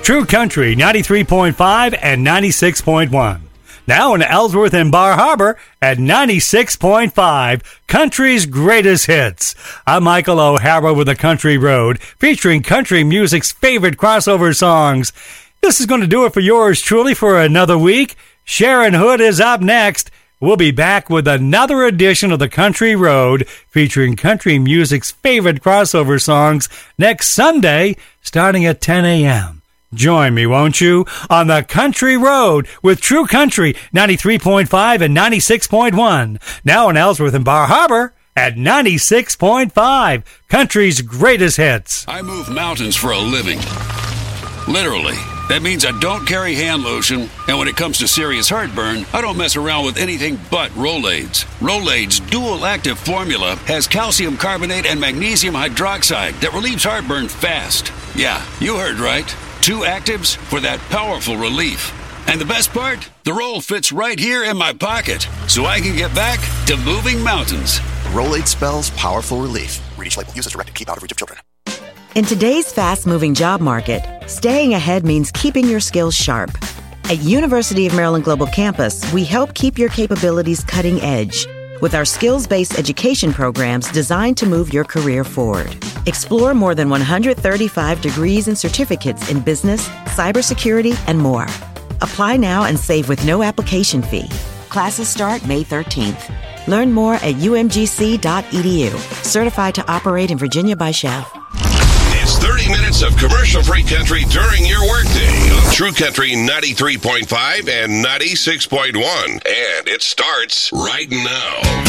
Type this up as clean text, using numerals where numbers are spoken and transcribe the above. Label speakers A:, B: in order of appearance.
A: True Country 93.5 and 96.1. Now in Ellsworth and Bar Harbor at 96.5, Country's Greatest Hits. I'm Michael O'Hara with the Country Road, featuring country music's favorite crossover songs. This is going to do it for yours truly for another week. Sharon Hood is up next. We'll be back with another edition of the Country Road, featuring country music's favorite crossover songs next Sunday, starting at 10 a.m. Join me, won't you, on the Country Road with True Country 93.5 and 96.1. Now in Ellsworth and Bar Harbor at 96.5, Country's Greatest Hits.
B: I move mountains for a living. Literally. That means I don't carry hand lotion, and when it comes to serious heartburn, I don't mess around with anything but Rolaids. Rolaids' dual-active formula has calcium carbonate and magnesium hydroxide that relieves heartburn fast. Yeah, you heard right. 2 actives for that powerful relief. And the best part? The roll fits right here in my pocket, so I can get back to moving mountains.
C: Rolaids spells powerful relief. Read each label. Use as directed. Keep out of reach of children.
D: In today's fast-moving job market, staying ahead means keeping your skills sharp. At University of Maryland Global Campus, we help keep your capabilities cutting edge with our skills-based education programs designed to move your career forward. Explore more than 135 degrees and certificates in business, cybersecurity, and more. Apply now and save with no application fee. Classes start May 13th. Learn more at umgc.edu. Certified to operate in Virginia by Chef.
E: It's 30 minutes of commercial-free country during your workday on True Country 93.5 and 96.1. And it starts right now.